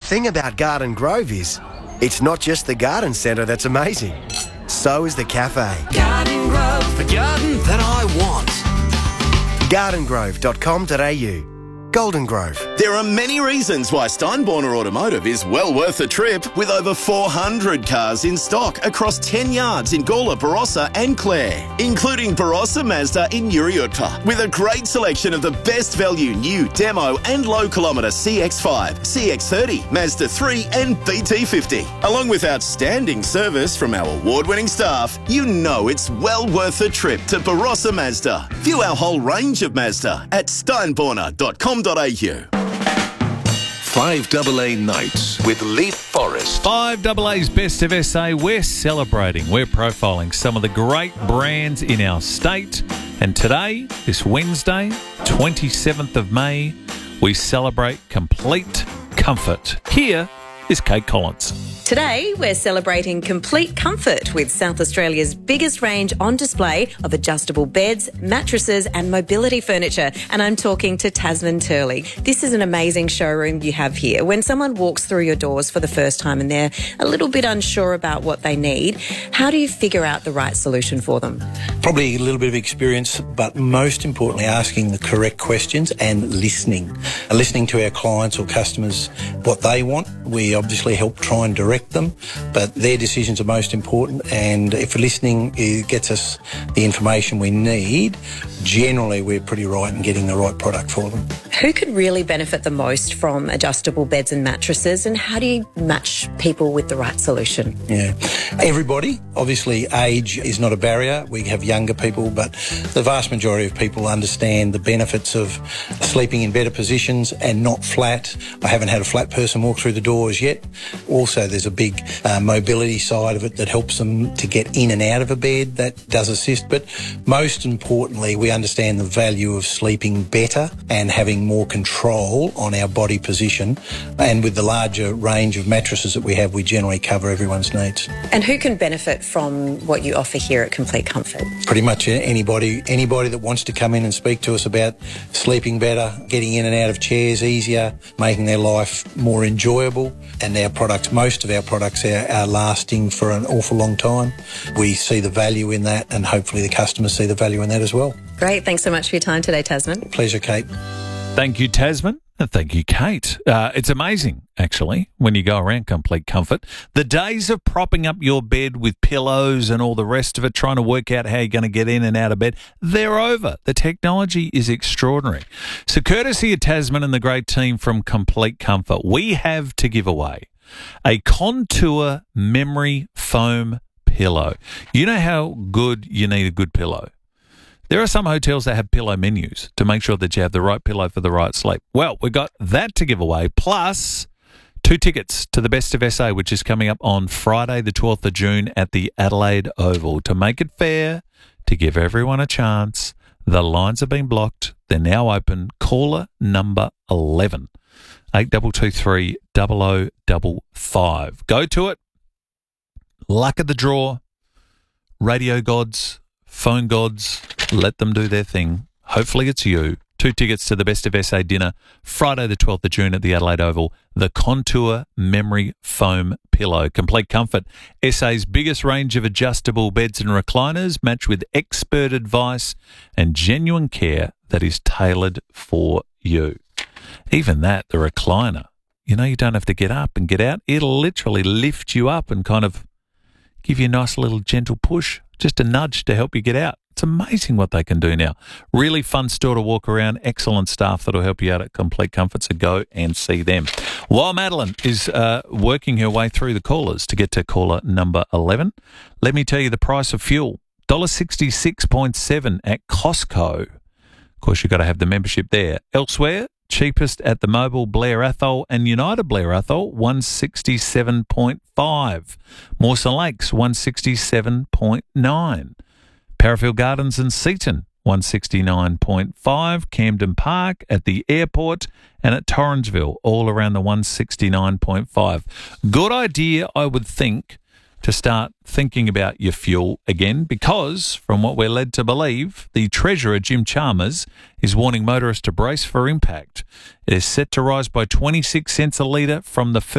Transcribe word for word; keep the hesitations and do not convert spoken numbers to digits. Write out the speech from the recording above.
thing about Garden Grove is, it's not just the garden centre that's amazing. So is the cafe. Garden Grove, the garden that I want. garden grove dot com dot a u. Golden Grove. There are many reasons why Steinborner Automotive is well worth a trip, with over four hundred cars in stock across ten yards in Gawler, Barossa and Clare, including Barossa Mazda in Uriutpa, with a great selection of the best value new, demo and low kilometre C X five, C X thirty, Mazda three and B T fifty. Along with outstanding service from our award-winning staff, you know it's well worth a trip to Barossa Mazda. View our whole range of Mazda at steinborner dot com dot a u. five A A Nights with Leaf Forest. five A A's Best of S A. We're celebrating, we're profiling some of the great brands in our state. And today, this Wednesday, twenty-seventh of May, we celebrate Complete Comfort. Here is Kate Collins. Today, we're celebrating Complete Comfort with South Australia's biggest range on display of adjustable beds, mattresses and mobility furniture. And I'm talking to Tasman Turley. This is an amazing showroom you have here. When someone walks through your doors for the first time and they're a little bit unsure about what they need, how do you figure out the right solution for them? Probably a little bit of experience, but most importantly, asking the correct questions and listening. Listening to our clients or customers, what they want. We obviously help try and direct them, but their decisions are most important, and if listening it gets us the information we need, generally we're pretty right in getting the right product for them. Who could really benefit the most from adjustable beds and mattresses, and how do you match people with the right solution? Yeah, everybody. Obviously age is not a barrier. We have younger people, but the vast majority of people understand the benefits of sleeping in better positions and not flat. I haven't had a flat person walk through the doors yet. Also, there's a big uh, mobility side of it that helps them to get in and out of a bed. That does assist, but most importantly, we understand the value of sleeping better and having more control on our body position. And with the larger range of mattresses that we have, we generally cover everyone's needs. And who can benefit from what you offer here at Complete Comfort? Pretty much anybody, anybody that wants to come in and speak to us about sleeping better, getting in and out of chairs easier, making their life more enjoyable. And our products, most of our products are, are lasting for an awful long time. We see the value in that, and hopefully the customers see the value in that as well. Great. Thanks so much for your time today, Tasman. Pleasure, Kate. Thank you, Tasman. And thank you, Kate. Uh, it's amazing, actually, when you go around Complete Comfort. The days of propping up your bed with pillows and all the rest of it, trying to work out how you're going to get in and out of bed, they're over. The technology is extraordinary. So courtesy of Tasman and the great team from Complete Comfort, we have to give away a Contour Memory Foam Pillow. You know how good you need a good pillow? There are some hotels that have pillow menus to make sure that you have the right pillow for the right sleep. Well, we've got that to give away, plus two tickets to the Best of S A, which is coming up on Friday, the twelfth of June at the Adelaide Oval. To make it fair, to give everyone a chance, the lines have been blocked. They're now open. Caller number eleven, eight two two three, zero zero five five. Go to it. Luck of the draw. Radio gods, phone gods, let them do their thing. Hopefully it's you. Two tickets to the Best of S A dinner, Friday the twelfth of June at the Adelaide Oval. The Contour Memory Foam Pillow. Complete Comfort, S A's biggest range of adjustable beds and recliners, matched with expert advice and genuine care that is tailored for you. Even that, the recliner, you know, you don't have to get up and get out. It'll literally lift you up and kind of give you a nice little gentle push, just a nudge to help you get out. It's amazing what they can do now. Really fun store to walk around. Excellent staff that'll help you out at Complete Comfort, so go and see them. While Madeline is uh, working her way through the callers to get to caller number eleven, let me tell you the price of fuel. one dollar sixty-six point seven at Costco. Of course, you've got to have the membership there. Elsewhere, cheapest at the Mobil Blair Athol and United Blair Athol, one sixty-seven point five. Mawson Lakes, one sixty-seven point nine. Parafield Gardens and Seaton, one sixty-nine point five. Camden Park, at the airport, and at Torrensville, all around the one sixty-nine point five. Good idea, I would think, to start thinking about your fuel again, because from what we're led to believe, the Treasurer, Jim Chalmers, is warning motorists to brace for impact. It is set to rise by twenty-six cents a litre from the